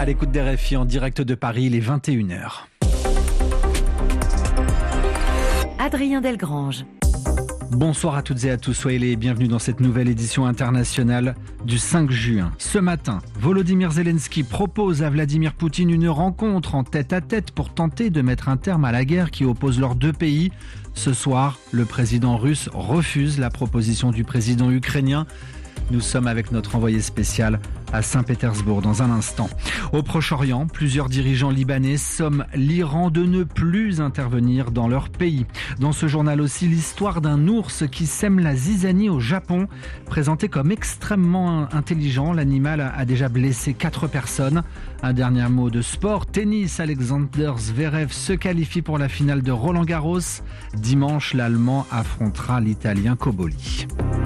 À l'écoute des RFI en direct de Paris, il est 21h. Adrien Delgrange. Bonsoir à toutes et à tous, soyez les bienvenus dans cette nouvelle édition internationale du 5 juin. Ce matin, Volodymyr Zelensky propose à Vladimir Poutine une rencontre en tête-à-tête pour tenter de mettre un terme à la guerre qui oppose leurs deux pays. Ce soir, le président russe refuse la proposition du président ukrainien. Nous sommes avec notre envoyé spécial à Saint-Pétersbourg dans un instant. Au Proche-Orient, plusieurs dirigeants libanais somment l'Iran de ne plus intervenir dans leur pays. Dans ce journal aussi, l'histoire d'un ours qui sème la zizanie au Japon. Présenté comme extrêmement intelligent, l'animal a déjà blessé 4 personnes. Un dernier mot de sport. Tennis, Alexander Zverev se qualifie pour la finale de Roland-Garros. Dimanche, l'Allemand affrontera l'Italien Cobolli.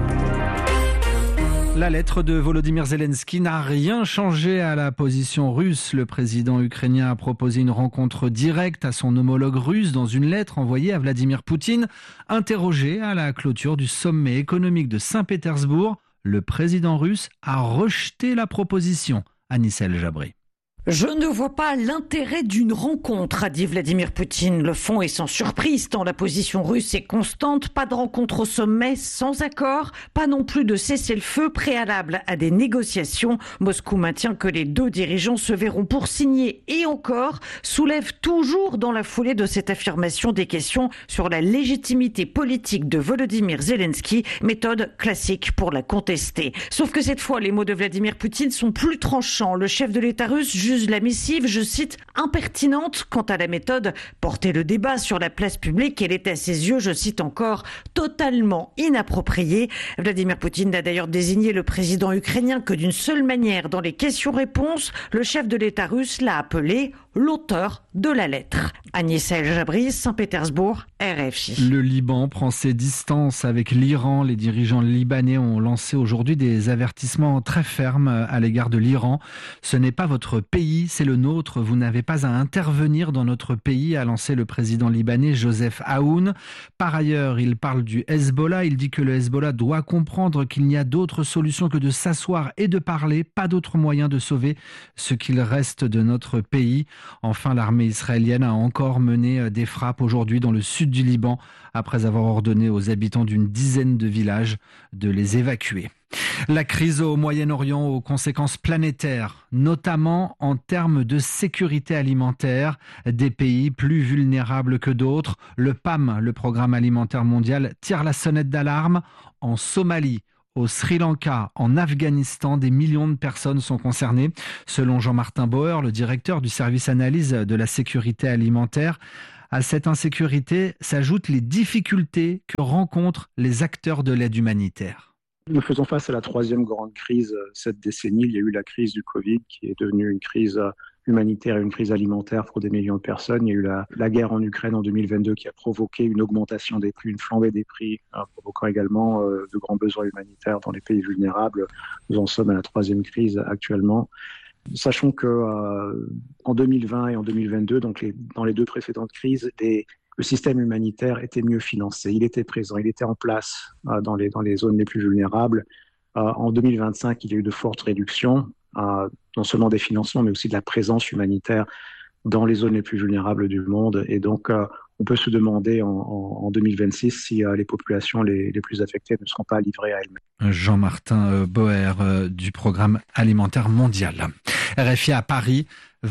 La lettre de Volodymyr Zelensky n'a rien changé à la position russe. Le président ukrainien a proposé une rencontre directe à son homologue russe dans une lettre envoyée à Vladimir Poutine. Interrogé à la clôture du sommet économique de Saint-Pétersbourg, le président russe a rejeté la proposition. Anissel Jabri. Je ne vois pas l'intérêt d'une rencontre, a dit Vladimir Poutine. Le fond est sans surprise, tant la position russe est constante. Pas de rencontre au sommet sans accord, pas non plus de cessez-le-feu préalable à des négociations. Moscou maintient que les deux dirigeants se verront pour signer et encore soulève toujours dans la foulée de cette affirmation des questions sur la légitimité politique de Volodymyr Zelensky, méthode classique pour la contester. Sauf que cette fois, les mots de Vladimir Poutine sont plus tranchants. Le chef de l'État russe juge la missive, je cite, impertinente. Quant à la méthode, porter le débat sur la place publique, elle est à ses yeux, je cite encore, totalement inappropriée. Vladimir Poutine a d'ailleurs désigné le président ukrainien que d'une seule manière dans les questions-réponses. Le chef de l'État russe l'a appelé l'auteur de la lettre. Agnès Jabri, Saint-Pétersbourg, RFI. Le Liban prend ses distances avec l'Iran. Les dirigeants libanais ont lancé aujourd'hui des avertissements très fermes à l'égard de l'Iran. Ce n'est pas votre pays, c'est le nôtre. Vous n'avez pas à intervenir dans notre pays, a lancé le président libanais Joseph Aoun. Par ailleurs, il parle du Hezbollah. Il dit que le Hezbollah doit comprendre qu'il n'y a d'autre solution que de s'asseoir et de parler, pas d'autre moyen de sauver ce qu'il reste de notre pays. Enfin, l'armée israélienne a encore mené des frappes aujourd'hui dans le sud du Liban après avoir ordonné aux habitants d'une dizaine de villages de les évacuer. La crise au Moyen-Orient aux conséquences planétaires, notamment en termes de sécurité alimentaire, des pays plus vulnérables que d'autres. Le PAM, le Programme alimentaire mondial, tire la sonnette d'alarme. En Somalie, au Sri Lanka, en Afghanistan, des millions de personnes sont concernées. Selon Jean-Martin Bauer, le directeur du service analyse de la sécurité alimentaire, à cette insécurité s'ajoutent les difficultés que rencontrent les acteurs de l'aide humanitaire. Nous faisons face à la troisième grande crise cette décennie. Il y a eu la crise du Covid qui est devenue une crise humanitaire et une crise alimentaire pour des millions de personnes. Il y a eu la guerre en Ukraine en 2022 qui a provoqué une augmentation des prix, une flambée des prix, provoquant également de grands besoins humanitaires dans les pays vulnérables. Nous en sommes à la troisième crise actuellement. Sachons que en 2020 et en 2022, donc dans les deux précédentes crises, le système humanitaire était mieux financé, il était présent, il était en place dans les zones les plus vulnérables. En 2025, il y a eu de fortes réductions, non seulement des financements, mais aussi de la présence humanitaire dans les zones les plus vulnérables du monde. Et donc, on peut se demander en 2026 si les populations les plus affectées ne seront pas livrées à elles-mêmes. Jean-Martin Bauer du Programme alimentaire mondial. RFI à Paris,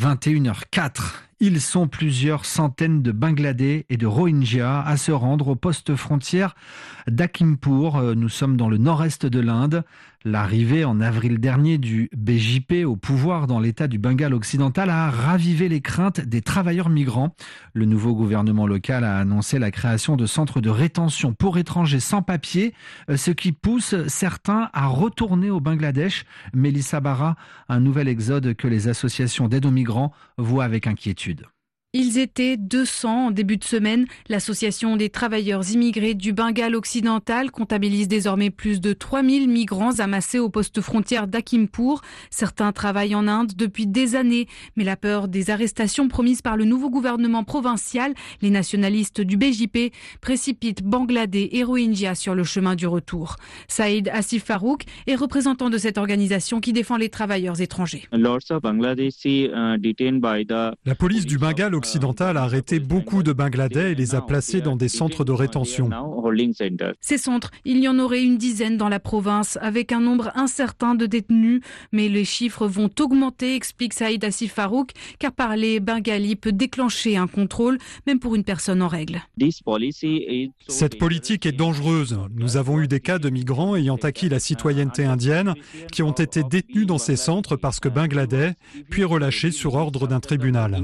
21h04. Ils sont plusieurs centaines de Bangladais et de Rohingyas à se rendre au poste frontière d'Hakimpur. Nous sommes dans le nord-est de l'Inde. L'arrivée en avril dernier du BJP au pouvoir dans l'état du Bengale occidental a ravivé les craintes des travailleurs migrants. Le nouveau gouvernement local a annoncé la création de centres de rétention pour étrangers sans papier, ce qui pousse certains à retourner au Bangladesh. Mélissa Barra, un nouvel exode que les associations d'aide aux migrants voient avec inquiétude. Ils étaient 200 en début de semaine. L'association des travailleurs immigrés du Bengale occidental comptabilise désormais plus de 3000 migrants amassés au poste frontière d'Hakimpur. Certains travaillent en Inde depuis des années, mais la peur des arrestations promises par le nouveau gouvernement provincial, les nationalistes du BJP, précipitent Bangladais et Rohingyas sur le chemin du retour. Saïd Asif Farouk est représentant de cette organisation qui défend les travailleurs étrangers. La police du Bengale occidental a arrêté beaucoup de Bangladais et les a placés dans des centres de rétention. Ces centres, il y en aurait une dizaine dans la province, avec un nombre incertain de détenus. Mais les chiffres vont augmenter, explique Saïd Asif Farouk, car parler bengali peut déclencher un contrôle, même pour une personne en règle. Cette politique est dangereuse. Nous avons eu des cas de migrants ayant acquis la citoyenneté indienne qui ont été détenus dans ces centres parce que Bangladais, puis relâchés sur ordre d'un tribunal.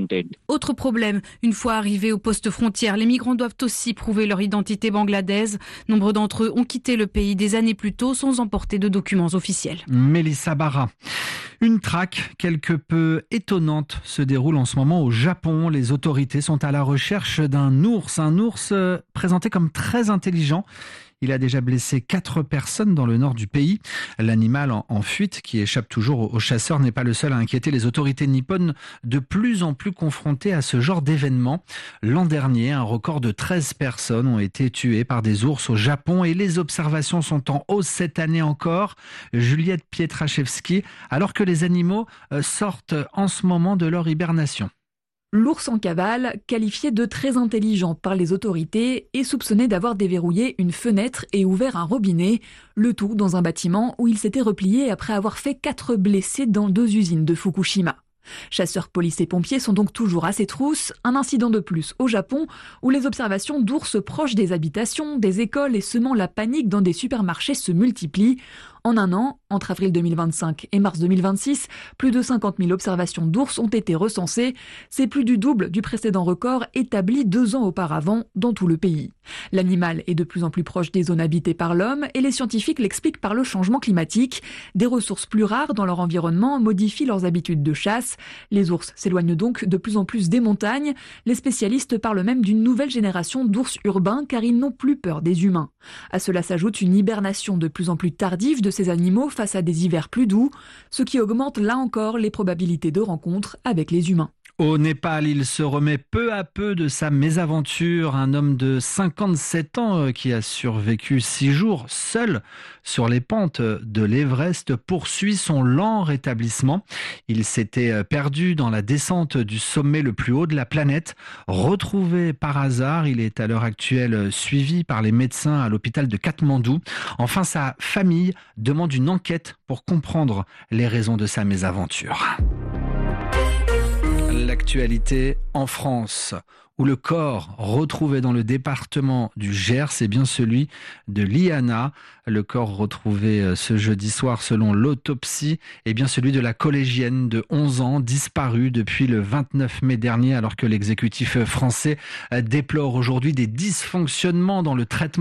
Autre problème, une fois arrivés au poste frontière, les migrants doivent aussi prouver leur identité bangladaise. Nombre d'entre eux ont quitté le pays des années plus tôt sans emporter de documents officiels. Mélissa Barra. Une traque quelque peu étonnante se déroule en ce moment au Japon. Les autorités sont à la recherche d'un ours. Un ours présenté comme très intelligent. Il a déjà blessé 4 personnes dans le nord du pays. L'animal en fuite, qui échappe toujours aux chasseurs, n'est pas le seul à inquiéter les autorités nippones, de plus en plus confrontées à ce genre d'événement. L'an dernier, un record de 13 personnes ont été tuées par des ours au Japon et les observations sont en hausse cette année encore. Juliette Pietraszewski, alors que les animaux sortent en ce moment de leur hibernation. L'ours en cavale, qualifié de très intelligent par les autorités, est soupçonné d'avoir déverrouillé une fenêtre et ouvert un robinet, le tout dans un bâtiment où il s'était replié après avoir fait 4 blessés dans 2 usines de Fukushima. Chasseurs, police et pompiers sont donc toujours à ses trousses. Un incident de plus au Japon où les observations d'ours proches des habitations, des écoles et semant la panique dans des supermarchés se multiplient. En un an, entre avril 2025 et mars 2026, plus de 50 000 observations d'ours ont été recensées. C'est plus du double du précédent record établi 2 ans auparavant dans tout le pays. L'animal est de plus en plus proche des zones habitées par l'homme et les scientifiques l'expliquent par le changement climatique. Des ressources plus rares dans leur environnement modifient leurs habitudes de chasse. Les ours s'éloignent donc de plus en plus des montagnes. Les spécialistes parlent même d'une nouvelle génération d'ours urbains car ils n'ont plus peur des humains. À cela s'ajoute une hibernation de plus en plus tardive de ces animaux face à des hivers plus doux, ce qui augmente là encore les probabilités de rencontres avec les humains. Au Népal, il se remet peu à peu de sa mésaventure. Un homme de 57 ans qui a survécu 6 jours seul sur les pentes de l'Everest poursuit son lent rétablissement. Il s'était perdu dans la descente du sommet le plus haut de la planète. Retrouvé par hasard, il est à l'heure actuelle suivi par les médecins à l'hôpital de Katmandou. Enfin, sa famille demande une enquête pour comprendre les raisons de sa mésaventure. L'actualité en France, où le corps retrouvé dans le département du Gers est bien celui de Liana. Le corps retrouvé ce jeudi soir selon l'autopsie est bien celui de la collégienne de 11 ans disparue depuis le 29 mai dernier, alors que l'exécutif français déplore aujourd'hui des dysfonctionnements dans le traitement